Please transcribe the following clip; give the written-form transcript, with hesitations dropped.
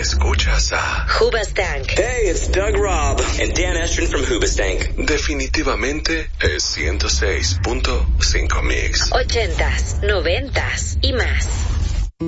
Escuchas a Hoobastank. Hey, it's Doug Robb and Dan Estrin from Hoobastank. Definitivamente es 106.5 Mix. 80s, 90s y más.